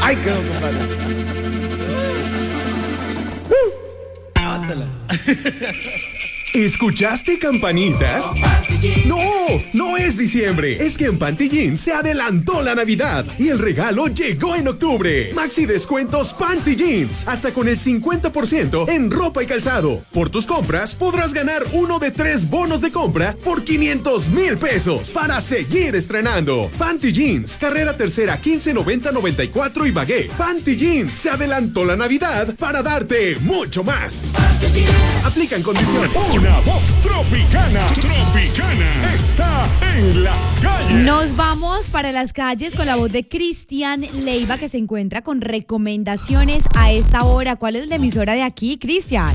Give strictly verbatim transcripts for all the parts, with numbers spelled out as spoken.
Ay, quedó, compadre. Levátala. ¿Escuchaste campanitas? No, no es diciembre. Es que en Panty Jeans se adelantó la Navidad y el regalo llegó en octubre. Maxi descuentos Panty Jeans, hasta con el cincuenta por ciento en ropa y calzado. Por tus compras podrás ganar uno de tres bonos de compra por quinientos mil pesos para seguir estrenando. Panty Jeans, carrera tercera quince noventa noventa y cuatro y Bagué. Panty Jeans, se adelantó la Navidad para darte mucho más. Aplican condiciones. Una voz tropicana, tropicana, está en las calles. Nos vamos para las calles con la voz de Cristian Leiva, que se encuentra con recomendaciones a esta hora. ¿Cuál es la emisora de aquí, Cristian?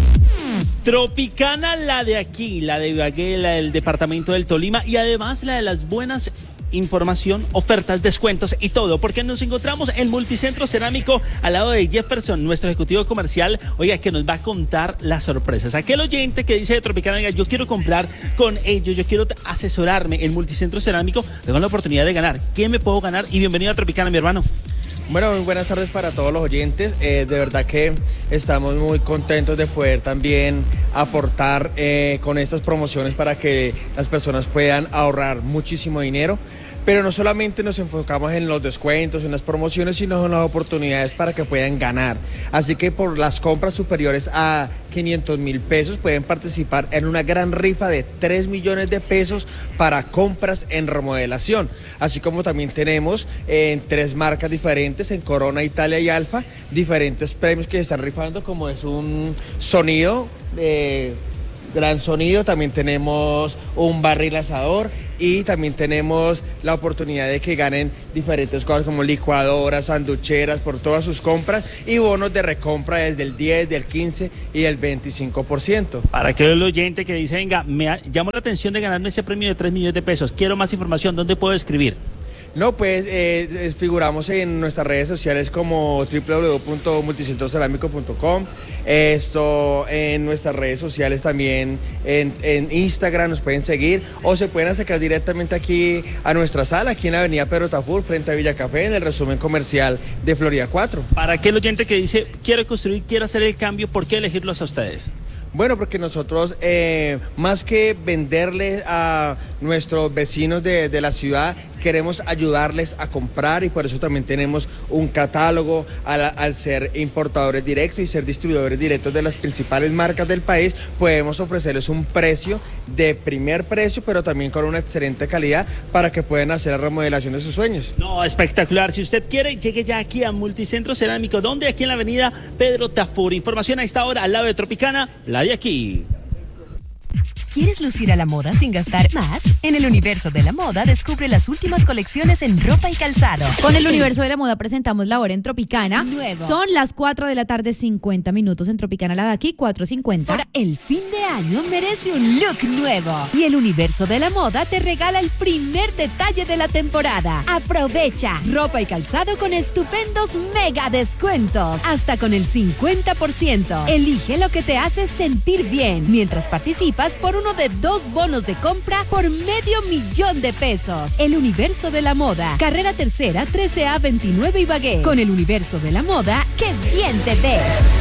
Tropicana, la de aquí, la de Ibagué, la del departamento del Tolima y además la de las buenas información, ofertas, descuentos y todo, porque nos encontramos en Multicentro Cerámico al lado de Jefferson, nuestro ejecutivo comercial, oiga, que nos va a contar las sorpresas. Aquel oyente que dice de Tropicana, oiga, yo quiero comprar con ellos, yo quiero asesorarme en Multicentro Cerámico, tengo la oportunidad de ganar. ¿Qué me puedo ganar? Y bienvenido a Tropicana, mi hermano. Bueno, muy buenas tardes para todos los oyentes. Eh, de verdad que estamos muy contentos de poder también aportar eh, con estas promociones para que las personas puedan ahorrar muchísimo dinero. Pero no solamente nos enfocamos en los descuentos, en las promociones, sino en las oportunidades para que puedan ganar. Así que por las compras superiores a quinientos mil pesos pueden participar en una gran rifa de tres millones de pesos para compras en remodelación. Así como también tenemos eh, en tres marcas diferentes, en Corona, Italia y Alfa, diferentes premios que se están rifando, como es un sonido, eh, gran sonido, también tenemos un barril asador y también tenemos la oportunidad de que ganen diferentes cosas como licuadoras, sanducheras por todas sus compras y bonos de recompra desde el diez, del quince y el veinticinco por ciento. Para que el oyente que dice, venga, me llamó la atención de ganarme ese premio de tres millones de pesos, quiero más información, ¿dónde puedo escribir? No, pues eh, figuramos en nuestras redes sociales como doble u doble u doble u punto multicentro cerámico punto com, esto en nuestras redes sociales también, en, en Instagram nos pueden seguir o se pueden acercar directamente aquí a nuestra sala, aquí en la avenida Pedro Tafur, frente a Villa Café, en el resumen comercial de Florida cuatro. Para aquel oyente que dice, quiero construir, quiero hacer el cambio, ¿por qué elegirlos a ustedes? Bueno, porque nosotros, eh, más que venderle a nuestros vecinos de, de la ciudad, queremos ayudarles a comprar y por eso también tenemos un catálogo al, al ser importadores directos y ser distribuidores directos de las principales marcas del país. Podemos ofrecerles un precio de primer precio, pero también con una excelente calidad para que puedan hacer la remodelación de sus sueños. No, espectacular. Si usted quiere, llegue ya aquí a Multicentro Cerámico, donde aquí en la avenida Pedro Tafur. Información a esta hora al lado de Tropicana, la de aquí. ¿Quieres lucir a la moda sin gastar más? En el universo de la moda descubre las últimas colecciones en ropa y calzado. Con el universo de la moda presentamos la hora en Tropicana. Nuevo. Son las cuatro de la tarde, cincuenta minutos en Tropicana, la de aquí, cuatro cincuenta. Ahora, el fin de año merece un look nuevo. Y el universo de la moda te regala el primer detalle de la temporada. Aprovecha ropa y calzado con estupendos mega descuentos. Hasta con el cincuenta por ciento. Elige lo que te hace sentir bien. Mientras participas por un uno de dos bonos de compra por medio millón de pesos. El universo de la moda. Carrera tercera, trece A veintinueve Ibagué. Con el universo de la moda, ¡qué bien te ves!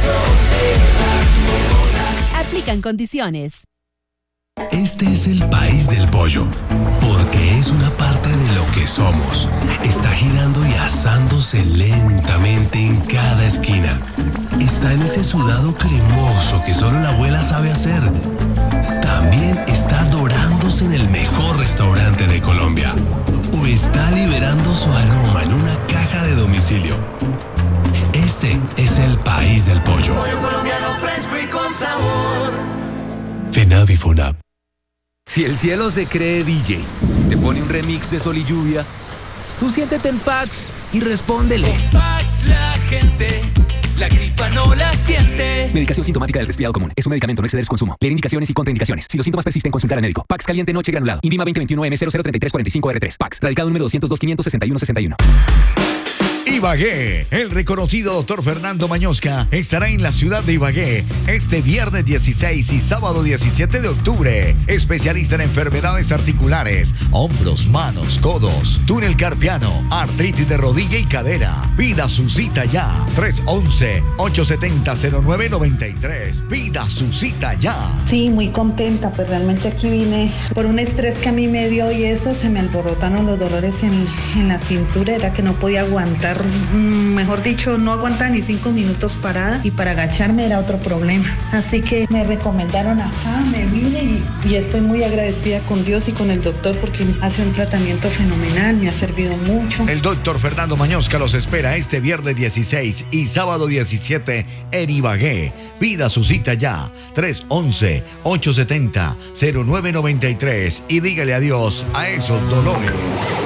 Aplican condiciones. Este es el país del pollo, porque es una parte de lo que somos. Está girando y asándose lentamente en cada esquina. Está en ese sudado cremoso que solo la abuela sabe hacer. También está dorándose en el mejor restaurante de Colombia. O está liberando su aroma en una caja de domicilio. Este es el país del pollo. Pollo colombiano fresco y con sabor. FENAVI y FONAP. Si el cielo se cree D J, te pone un remix de Sol y Lluvia, tú siéntete en Pax y respóndele. En Pax la gente, la gripa no la siente. Medicación sintomática del resfriado común. Es un medicamento, no exceder su consumo. Leer indicaciones y contraindicaciones. Si los síntomas persisten, consultar al médico. Pax caliente noche granulado. INVIMA veinte veintiuno M cero cero treinta y tres cuarenta y cinco R tres. Pax. Radicado número doscientos dos, quinientos sesenta y uno, sesenta y uno. Ibagué. El reconocido doctor Fernando Mañosca estará en la ciudad de Ibagué este viernes dieciséis y sábado diecisiete de octubre. Especialista en enfermedades articulares, hombros, manos, codos, túnel carpiano, artritis de rodilla y cadera. Pida su cita ya. tres once, ocho setenta, cero nueve noventa y tres. Pida su cita ya. Sí, muy contenta, pues realmente aquí vine por un estrés que a mí me dio y eso, se me alborotaron los dolores en, en la cintura, era que no podía aguantar, mejor dicho, no aguantaba ni cinco minutos parada y para agacharme era otro problema. Así que me recomendaron acá, me vine y, y estoy muy agradecida con Dios y con el doctor porque hace un tratamiento fenomenal, me ha servido mucho. El doctor Fernando Mañosca los espera este viernes dieciséis y sábado diecisiete en Ibagué. Pida su cita ya, tres once, ocho setenta, cero nueve noventa y tres y dígale adiós a esos dolores.